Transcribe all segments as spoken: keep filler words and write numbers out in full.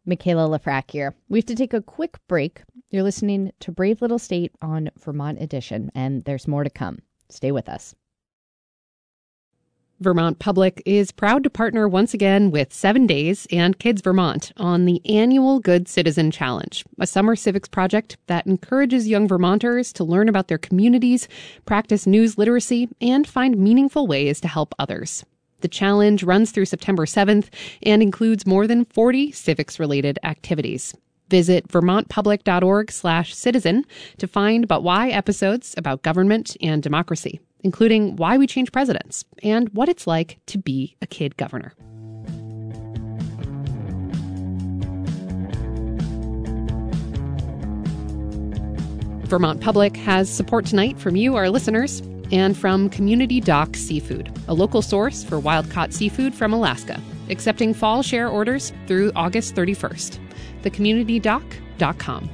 Michaela Lafrac here. We have to take a quick break. You're listening to Brave Little State on Vermont Edition, and there's more to come. Stay with us. Vermont Public is proud to partner once again with Seven Days and Kids Vermont on the annual Good Citizen Challenge, a summer civics project that encourages young Vermonters to learn about their communities, practice news literacy, and find meaningful ways to help others. The challenge runs through September seventh and includes more than forty civics-related activities. Visit vermontpublic.org slash citizen to find about why episodes about government and democracy, including why we change presidents and what it's like to be a kid governor. Vermont Public has support tonight from you, our listeners, and from Community Dock Seafood, a local source for wild-caught seafood from Alaska, accepting fall share orders through August thirty-first. the community dock dot com.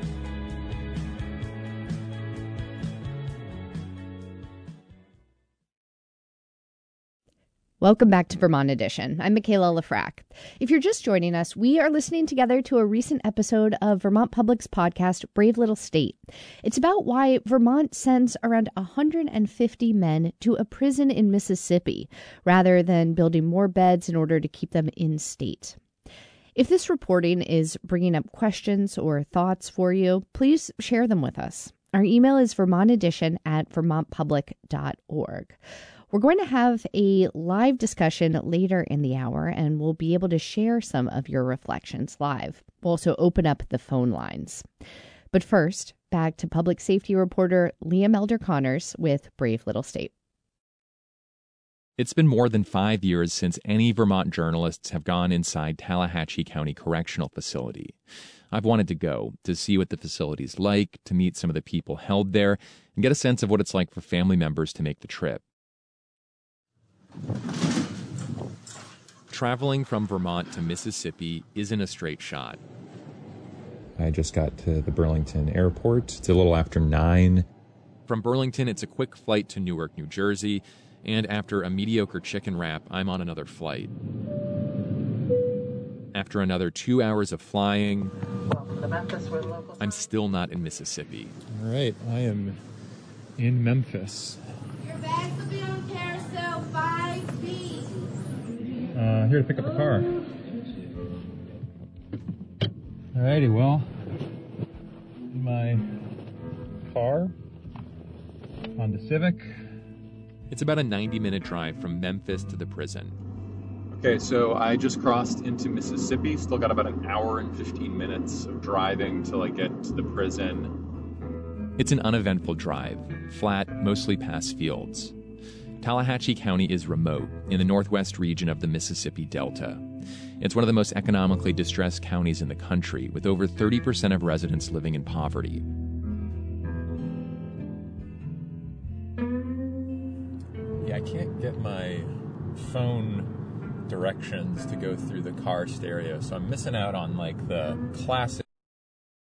Welcome back to Vermont Edition. I'm Michaela Lafrac. If you're just joining us, we are listening together to a recent episode of Vermont Public's podcast, Brave Little State. It's about why Vermont sends around one hundred fifty men to a prison in Mississippi, rather than building more beds in order to keep them in state. If this reporting is bringing up questions or thoughts for you, please share them with us. Our email is vermontedition at vermont public dot org. We're going to have a live discussion later in the hour, and we'll be able to share some of your reflections live. We'll also open up the phone lines. But first, back to public safety reporter Liam Elder Connors with Brave Little State. It's been more than five years since any Vermont journalists have gone inside Tallahatchie County Correctional Facility. I've wanted to go, to see what the facility's like, to meet some of the people held there, and get a sense of what it's like for family members to make the trip. Traveling from Vermont to Mississippi isn't a straight shot. I just got to the Burlington airport. It's a little after nine. From Burlington, it's a quick flight to Newark, New Jersey, and after a mediocre chicken wrap, I'm on another flight. After another two hours of flying, I'm still not in Mississippi. All right, I am in Memphis. Your bags will be on carousel five B. Uh, here to pick up a car. Alrighty, well, in my car, Honda Civic. It's about a ninety-minute drive from Memphis to the prison. Okay, so I just crossed into Mississippi. Still got about an hour and fifteen minutes of driving till I get to the prison. It's an uneventful drive, flat, mostly past fields. Tallahatchie County is remote, in the northwest region of the Mississippi Delta. It's one of the most economically distressed counties in the country, with over thirty percent of residents living in poverty. Yeah, I can't get my phone directions to go through the car stereo, so I'm missing out on like the classic